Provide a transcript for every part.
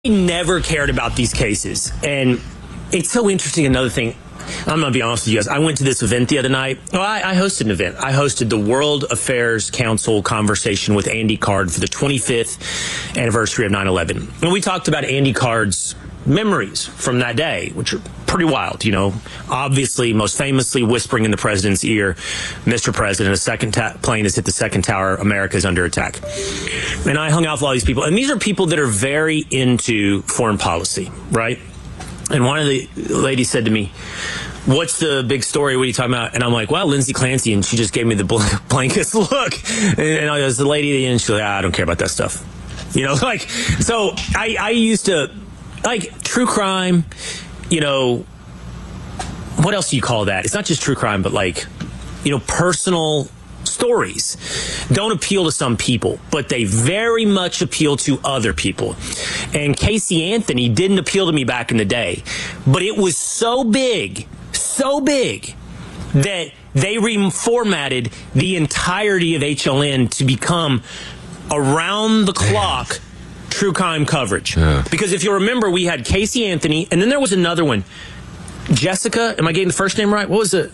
never cared about these cases. And it's so interesting. Another thing, I'm going to be honest with you guys. I went to this event the other night. Well, I hosted an event. I hosted the World Affairs Council conversation with Andy Card for the 25th anniversary of 9/11. And we talked about Andy Card's memories from that day, which are pretty wild. You know, obviously, most famously whispering in the president's ear, Mr. President, a second plane has hit the second tower. America is under attack. And I hung out with all these people. And these are people that are very into foreign policy, right? And one of the ladies said to me, "What's the big story? What are you talking about?" And I'm like, "Well, Lindsay Clancy." And she just gave me the blankest look. And I was the lady at the end. She's like, "I don't care about that stuff." You know, like, so I used to, like, true crime, you know, what else do you call that? It's not just true crime, but, like, you know, personal stories don't appeal to some people, but they very much appeal to other people. And Casey Anthony didn't appeal to me back in the day, but it was so big that they reformatted the entirety of HLN to become around the clock true crime coverage. Yeah. Because if you remember, we had Casey Anthony, and then there was another one. Jessica, am I getting the first name right? What was it?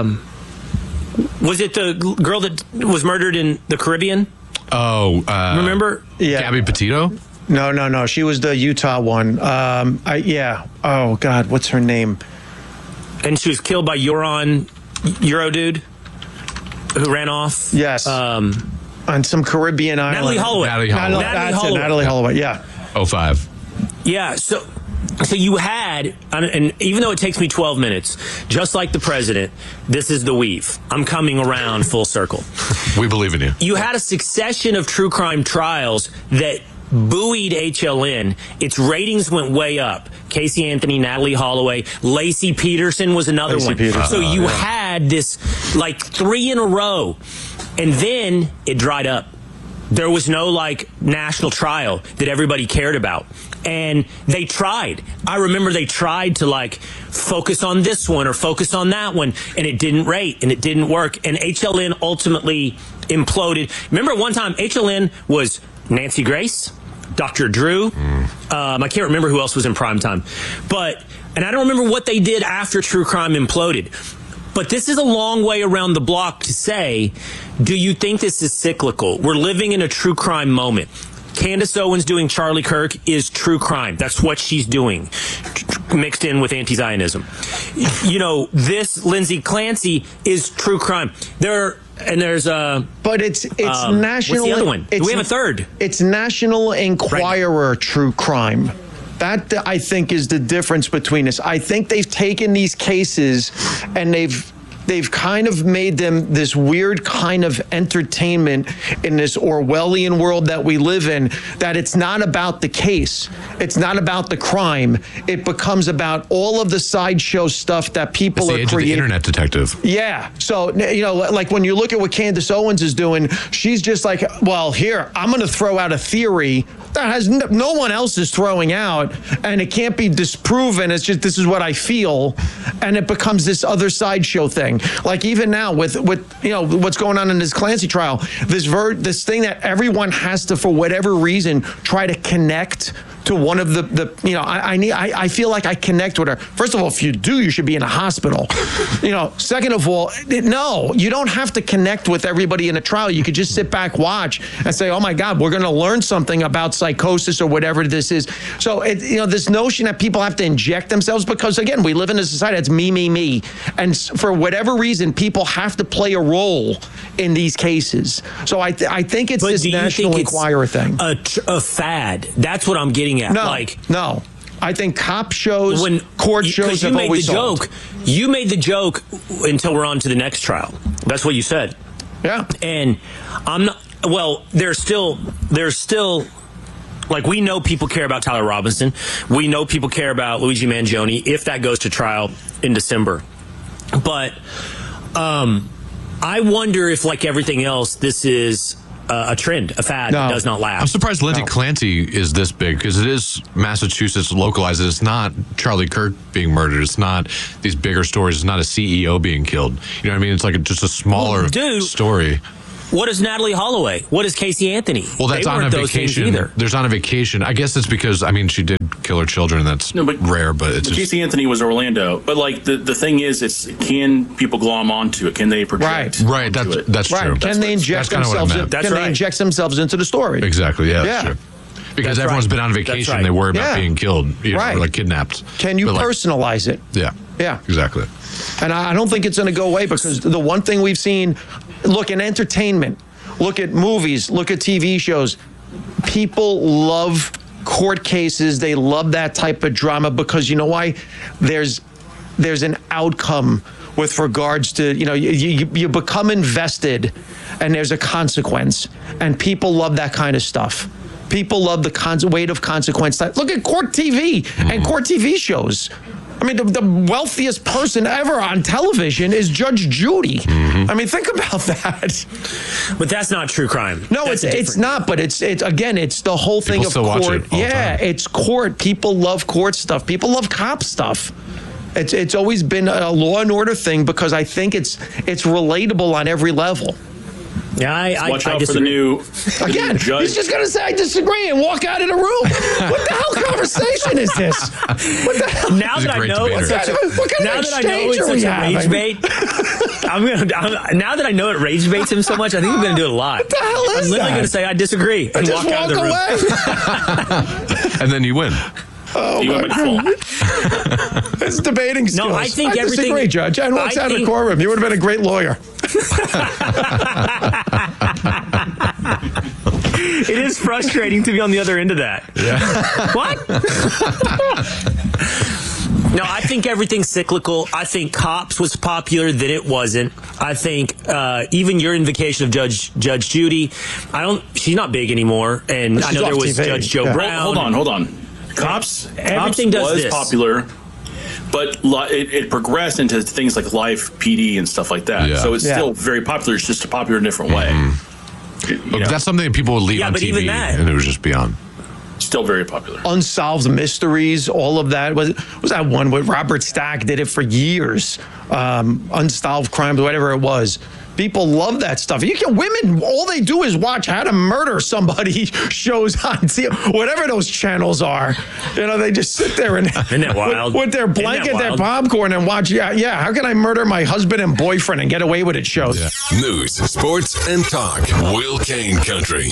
Was it the girl that was murdered in the Caribbean? Oh, remember? Yeah. Gabby Petito? No. She was the Utah one. Yeah. Oh, God. What's her name? And she was killed by Euro dude who ran off. Yes. On some Caribbean island. Natalie Holloway. Natalie Holloway. Yeah. 05. Yeah. So you had, and even though it takes me 12 minutes, just like the president, this is the weave. I'm coming around full circle. We believe in you. You had a succession of true crime trials that buoyed HLN. Its ratings went way up. Casey Anthony, Natalie Holloway, Lacey Peterson was another one. So you had this, like, 3 in a row, and then it dried up. There was no, like, national trial that everybody cared about. And they tried. I remember they tried to, like, focus on this one or focus on that one, and it didn't rate, and it didn't work. And HLN ultimately imploded. Remember one time HLN was Nancy Grace, Dr. Drew. I can't remember who else was in primetime. And I don't remember what they did after True Crime imploded. But this is a long way around the block to say, do you think this is cyclical? We're living in a true crime moment. Candace Owens doing Charlie Kirk is true crime. That's what she's doing, mixed in with anti-Zionism. You know, this Lindsay Clancy is true crime. But it's national. What's the other one? Do we have a third? It's National Enquirer true crime. That, I think, is the difference between us. I think they've taken these cases and they've kind of made them this weird kind of entertainment in this Orwellian world that we live in, that it's not about the case. It's not about the crime. It becomes about all of the sideshow stuff that people are creating. The internet detective. Yeah. So, you know, like when you look at what Candace Owens is doing, she's just like, well, here, I'm going to throw out a theory that has no one else is throwing out, and it can't be disproven. It's just, this is what I feel. And it becomes this other sideshow thing. Like even now with you know, what's going on in this Clancy trial, this thing that everyone has to, for whatever reason, try to connect to one of the you know, I feel like I connect with her. First of all, if you do, you should be in a hospital. You know, second of all, no, you don't have to connect with everybody in a trial. You could just sit back, watch, and say, oh my God, we're going to learn something about psychosis or whatever this is. So, you know, this notion that people have to inject themselves, because again, we live in a society that's me. And for whatever reason, people have to play a role in these cases. So I think it's this National Enquirer thing. A fad. That's what I'm getting at. No. I think cop shows, court shows have always sold. You made the joke until we're on to the next trial. That's what you said. Yeah. And I'm not, well, there's still, like, we know people care about Tyler Robinson. We know people care about Luigi Mangione if that goes to trial in December. But I wonder if, like everything else, this is a trend, a fad that does not last. I'm surprised Lindsay Clancy is this big, because it is Massachusetts localized. It's not Charlie Kirk being murdered. It's not these bigger stories. It's not a CEO being killed. You know what I mean? It's like just a smaller story. What is Natalie Holloway? What is Casey Anthony? Well, that's They on a weren't those things vacation. either. There's on a vacation. I guess it's because, I mean, she did kill her children. That's rare, but it's just, Casey Anthony was Orlando. But like the thing is, can people glom onto it? Can they project? right. That's true. Can they inject themselves? They inject themselves into the story? Exactly. Yeah. That's true. Because That's everyone's right. been on That's vacation, right. they worry about being killed, Right. or like kidnapped. Can you personalize it? Yeah. Yeah. Exactly. And I don't think it's going to go away, because the one thing we've seen, look, in entertainment, look at movies, look at TV shows, people love court cases. They love that type of drama because you know why? There's an outcome with regards to, you become invested and there's a consequence, and people love that kind of stuff. People love the weight of consequence. Look at court TV and court TV shows. I mean, the wealthiest person ever on television is Judge Judy. I mean, think about that. But that's not true crime. No, it's not. But it's the whole thing of court. Yeah, it's court. People love court stuff. People love cop stuff. It's always been a law and order thing because I think it's relatable on every level. Yeah, Watch out for the new Again, judge. he's just going to say, I disagree and walk out of the room. What the hell conversation is this? What the hell? Now that I know it's such a rage bait, now that I know it rage baits him so much, I think I'm going to do it a lot. What the hell is I'm literally that? going to say, I disagree, and Just walk out of the room. And then you win. Oh, You went by default. it's debating skills. No, I think I disagree, everything- Judge. I walked I out of the think- courtroom. You would have been a great lawyer. It is frustrating to be on the other end of that. Yeah. What? No, I think everything's cyclical. I think Cops was popular, then it wasn't. I think even your invocation of Judge Judy, she's not big anymore. And I know there was TV. Judge Joe Brown. Hold on. Cops Everything does was this. popular, but it progressed into things like Life, PD, and stuff like that. Yeah. So it's still very popular. It's just popular in a different way. But that's something that people would leave on but TV, even that- and it was just beyond. Still very popular. Unsolved mysteries, all of that. Was that one where Robert Stack did it for years? Unsolved crimes, whatever it was. People love that stuff. Women, all they do is watch how to murder somebody shows on TV, whatever those channels are. They just sit there and Isn't that wild? with their blanket, their wild? popcorn, and watch. Yeah. How can I murder my husband and boyfriend and get away with it? Shows. Yeah. News, sports, and talk. Will Kane Country.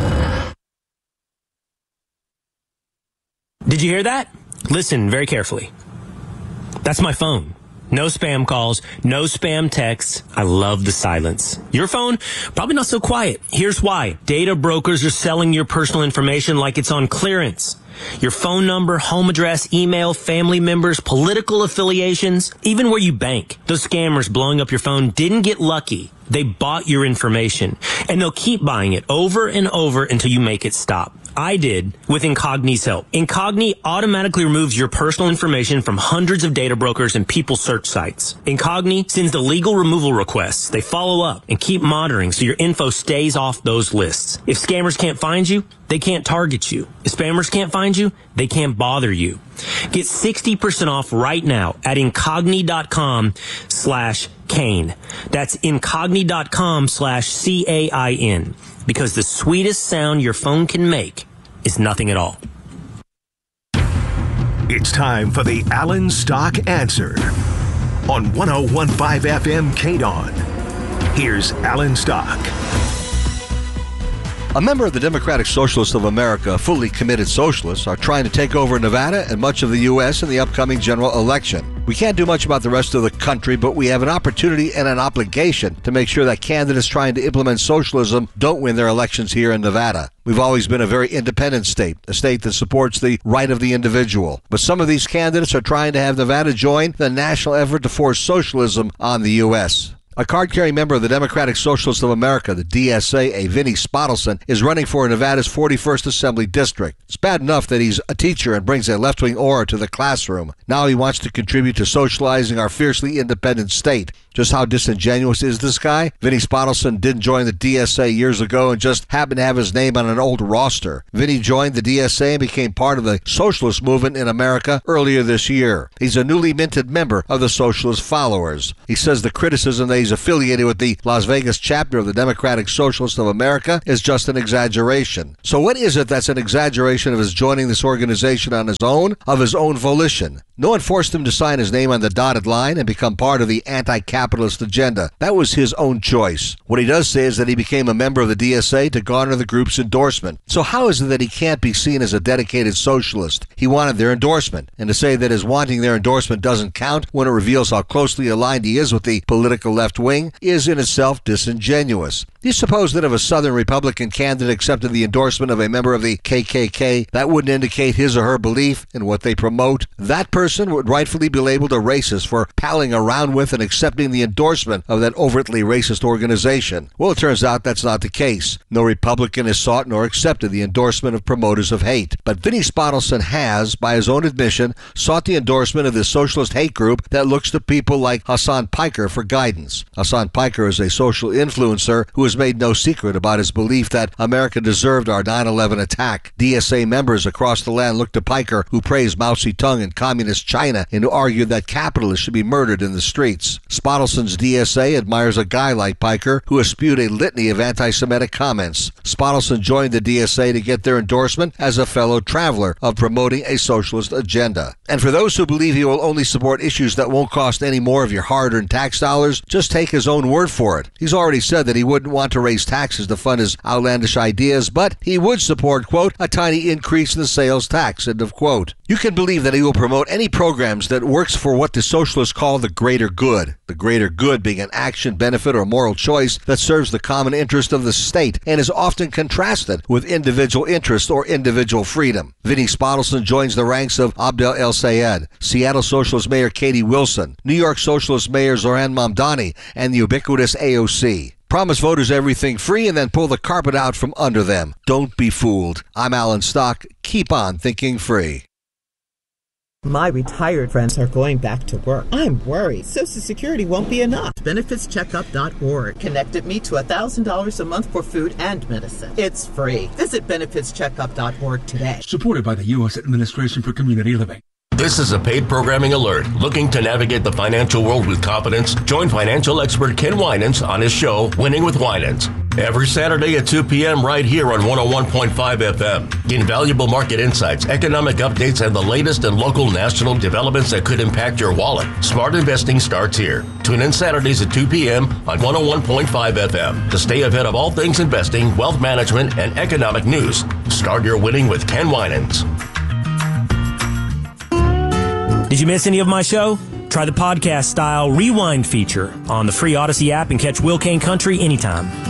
Did you hear that? Listen very carefully. That's my phone. No spam calls, no spam texts. I love the silence. Your phone, probably not so quiet. Here's why. Data brokers are selling your personal information like it's on clearance. Your phone number, home address, email, family members, political affiliations, even where you bank. Those scammers blowing up your phone didn't get lucky. They bought your information, and they'll keep buying it over and over until you make it stop. I did with Incogni's help. Incogni automatically removes your personal information from hundreds of data brokers and people search sites. Incogni sends the legal removal requests. They follow up and keep monitoring so your info stays off those lists. If scammers can't find you, they can't target you. If spammers can't find you, they can't bother you. Get 60% off right now at incogni.com/Kane. That's incogni.com/CAIN. Because the sweetest sound your phone can make is nothing at all. It's time for the Alan Stock Answer on 101.5 FM KDON. Here's Alan Stock. A member of the Democratic Socialists of America, fully committed socialists, are trying to take over Nevada and much of the U.S. in the upcoming general election. We can't do much about the rest of the country, but we have an opportunity and an obligation to make sure that candidates trying to implement socialism don't win their elections here in Nevada. We've always been a very independent state, a state that supports the right of the individual. But some of these candidates are trying to have Nevada join the national effort to force socialism on the U.S. A card-carrying member of the Democratic Socialists of America, the DSA, a Vinnie Spottelson, is running for Nevada's 41st Assembly District. It's bad enough that he's a teacher and brings a left-wing aura to the classroom. Now he wants to contribute to socializing our fiercely independent state. Just how disingenuous is this guy? Vinnie Spottelson didn't join the DSA years ago and just happened to have his name on an old roster. Vinnie joined the DSA and became part of the socialist movement in America earlier this year. He's a newly minted member of the Socialist Followers. He says the criticism that he's he's affiliated with the Las Vegas chapter of the Democratic Socialists of America is just an exaggeration. So what is it that's an exaggeration of his joining this organization on his own, of his own volition? No one forced him to sign his name on the dotted line and become part of the anti-capitalist agenda. That was his own choice. What he does say is that he became a member of the DSA to garner the group's endorsement. So how is it that he can't be seen as a dedicated socialist? He wanted their endorsement. And to say that his wanting their endorsement doesn't count when it reveals how closely aligned he is with the political left wing is in itself disingenuous. Do you suppose that if a Southern Republican candidate accepted the endorsement of a member of the KKK, that wouldn't indicate his or her belief in what they promote? That person would rightfully be labeled a racist for palling around with and accepting the endorsement of that overtly racist organization. Well, it turns out that's not the case. No Republican has sought nor accepted the endorsement of promoters of hate. But Vinnie Spottelson has, by his own admission, sought the endorsement of this socialist hate group that looks to people like Hassan Piker for guidance. Hassan Piker is a social influencer who has made no secret about his belief that America deserved our 9/11 attack. DSA members across the land look to Piker, who praised Mao Zedong and communist China, and who argued that capitalists should be murdered in the streets. Spottelson's DSA admires a guy like Piker, who has spewed a litany of anti-Semitic comments. Spottelson joined the DSA to get their endorsement as a fellow traveler of promoting a socialist agenda. And for those who believe he will only support issues that won't cost any more of your hard-earned tax dollars, just take his own word for it. He's already said that he wouldn't want to raise taxes to fund his outlandish ideas, but he would support, quote, a tiny increase in the sales tax, end of quote. You can believe that he will promote any programs that works for what the socialists call the greater good. The greater good being an action, benefit, or moral choice that serves the common interest of the state and is often contrasted with individual interest or individual freedom. Vinnie Spottelson joins the ranks of Abdel El-Sayed, Seattle Socialist Mayor Katie Wilson, New York Socialist Mayor Zoran Mamdani, and the ubiquitous AOC. Promise voters everything free and then pull the carpet out from under them. Don't be fooled. I'm Alan Stock. Keep on thinking free. My retired friends are going back to work. I'm worried Social Security won't be enough. BenefitsCheckup.org connected me to $1,000 a month for food and medicine. It's free. Visit BenefitsCheckup.org today. Supported by the U.S. Administration for Community Living. This is a paid programming alert. Looking to navigate the financial world with confidence? Join financial expert Ken Winans on his show, Winning with Winans. Every Saturday at 2 p.m. right here on 101.5 FM. Gain valuable market insights, economic updates, and the latest in local national developments that could impact your wallet. Smart investing starts here. Tune in Saturdays at 2 p.m. on 101.5 FM to stay ahead of all things investing, wealth management, and economic news. Start your winning with Ken Winans. Did you miss any of my show? Try the podcast-style rewind feature on the free Odyssey app and catch Will Kane Country anytime.